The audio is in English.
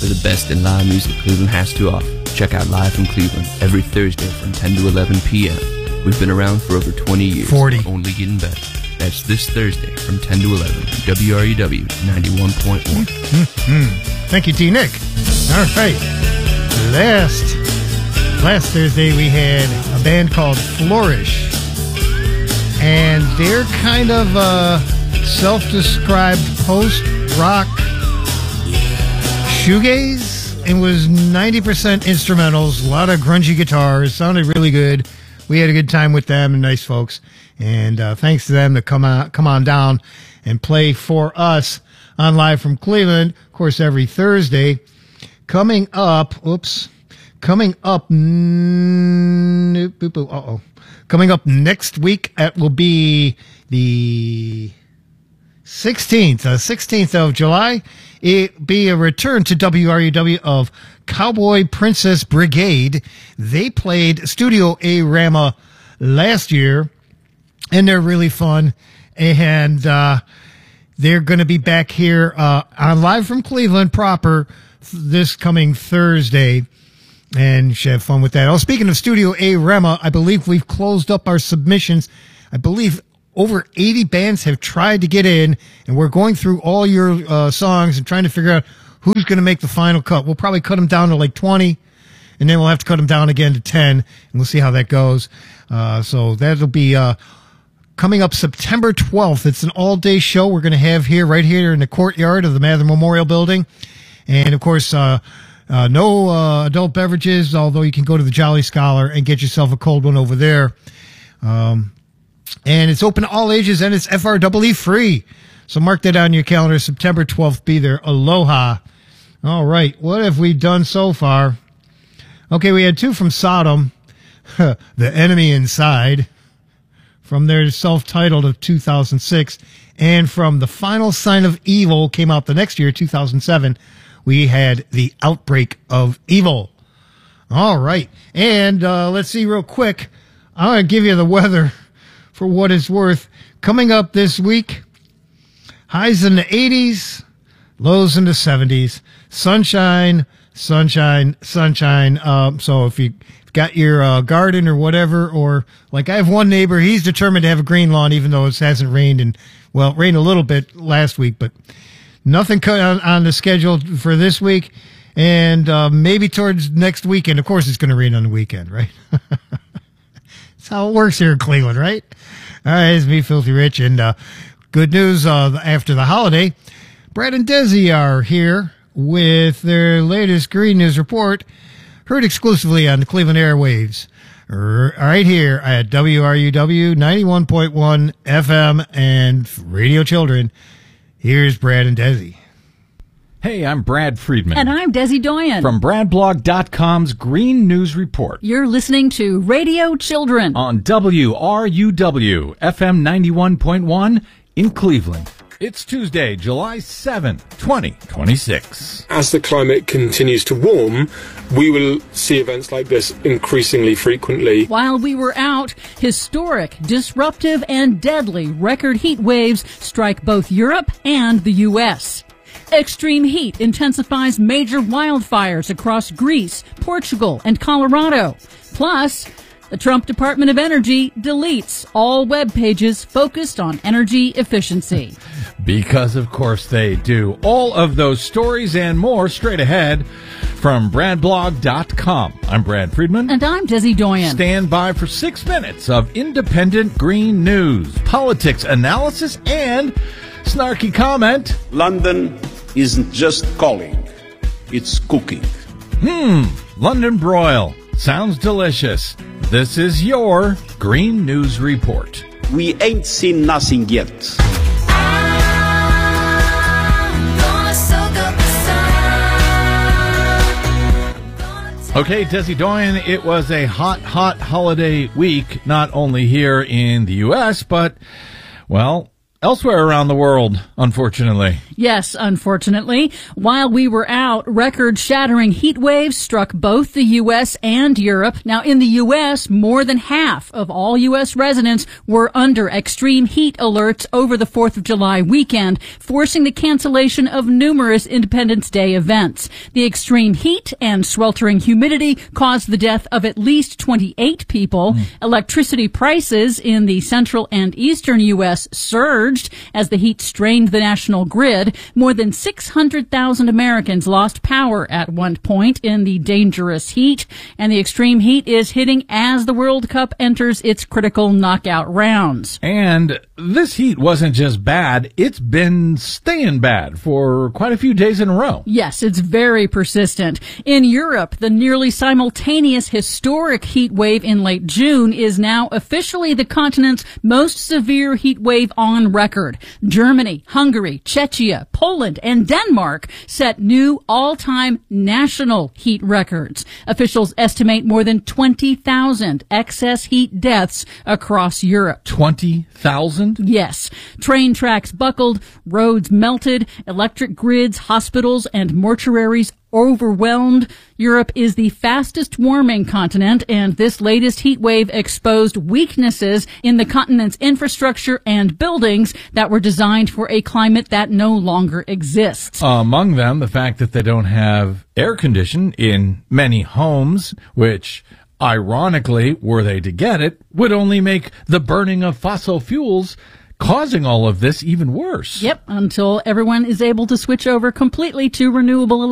for the best in live music Cleveland has to offer. Check out Live from Cleveland every Thursday from 10 to 11 p.m. We've been around for over 20 years. 40. Only getting better. That's this Thursday from 10 to 11 on WRUW 91.1. Thank you, T-Nick. All right. Last Thursday we had a band called Flourish. And they're kind of self-described post-rock shoegaze. It was 90% instrumentals, a lot of grungy guitars. Sounded really good. We had a good time with them and nice folks. And thanks to them to come on down and play for us on Live from Cleveland. Of course, every Thursday. Coming up next week, it will be the 16th of July. It be a return to WRUW of Cowboy Princess Brigade. They played Studio A Rama last year, and they're really fun. And they're going to be back here on Live from Cleveland proper this coming Thursday. And you should have fun with that. Oh, speaking of Studio A Rama, I believe we've closed up our submissions. I believe over 80 bands have tried to get in, and we're going through all your songs and trying to figure out who's going to make the final cut. We'll probably cut them down to like 20, and then we'll have to cut them down again to 10, and we'll see how that goes. So that'll be coming up September 12th. It's an all-day show we're going to have right here in the courtyard of the Mather Memorial Building. And, of course, no adult beverages, although you can go to the Jolly Scholar and get yourself a cold one over there. And it's open to all ages, and it's FREE free. So mark that on your calendar. September 12th, be there. Aloha. All right. What have we done so far? Okay, we had two from Sodom, The Enemy Inside, from their self-titled of 2006, and from The Final Sign of Evil, came out the next year, 2007. We had The Outbreak of Evil. All right. And let's see real quick. I'm going to give you the weather for what it's worth. Coming up this week, highs in the 80s, lows in the 70s. Sunshine, sunshine, sunshine. So if you got your garden or whatever, or like I have one neighbor, he's determined to have a green lawn even though it hasn't rained. And, well, it rained a little bit last week, but nothing on the schedule for this week. And maybe towards next weekend. Of course, it's going to rain on the weekend, right? That's how it works here in Cleveland, right? All right, it's me, Filthy Rich. And good news, after the holiday, Brad and Desi are here with their latest Green News Report, heard exclusively on the Cleveland airwaves, right here at WRUW 91.1 FM and Radio Children. Here's Brad and Desi. Hey, I'm Brad Friedman. And I'm Desi Doyen. From BradBlog.com's Green News Report. You're listening to Radio Children on WRUW FM 91.1 in Cleveland. It's Tuesday, July 7, 2026. As the climate continues to warm, we will see events like this increasingly frequently. While we were out, historic, disruptive, and deadly record heat waves strike both Europe and the U.S. Extreme heat intensifies major wildfires across Greece, Portugal, and Colorado. Plus, the Trump Department of Energy deletes all web pages focused on energy efficiency. Because, of course, they do. All of those stories and more straight ahead from BradBlog.com. I'm Brad Friedman. And I'm Desi Doyen. Stand by for 6 minutes of independent green news, politics analysis, and snarky comment. London isn't just calling, it's cooking. London broil. Sounds delicious. This is your Green News Report. We ain't seen nothing yet. Okay, Desi Doyen, it was a hot holiday week, not only here in the U.S., but, well, elsewhere around the world, unfortunately. Yes, unfortunately. While we were out, record-shattering heat waves struck both the U.S. and Europe. Now, in the U.S., more than half of all U.S. residents were under extreme heat alerts over the 4th of July weekend, forcing the cancellation of numerous Independence Day events. The extreme heat and sweltering humidity caused the death of at least 28 people. Electricity prices in the central and eastern U.S. surged as the heat strained the national grid. More than 600,000 Americans lost power at one point in the dangerous heat, and the extreme heat is hitting as the World Cup enters its critical knockout rounds. And this heat wasn't just bad, it's been staying bad for quite a few days in a row. Yes, it's very persistent. In Europe, the nearly simultaneous historic heat wave in late June is now officially the continent's most severe heat wave on record. Germany, Hungary, Czechia, Poland, and Denmark set new all-time national heat records. Officials estimate more than 20,000 excess heat deaths across Europe. 20,000? Yes. Train tracks buckled, roads melted, electric grids, hospitals, and mortuaries overwhelmed. Europe is the fastest warming continent, and this latest heat wave exposed weaknesses in the continent's infrastructure and buildings that were designed for a climate that no longer exists. Among them, the fact that they don't have air conditioning in many homes, which, ironically, were they to get it, would only make the burning of fossil fuels causing all of this even worse. Yep, until everyone is able to switch over completely to renewable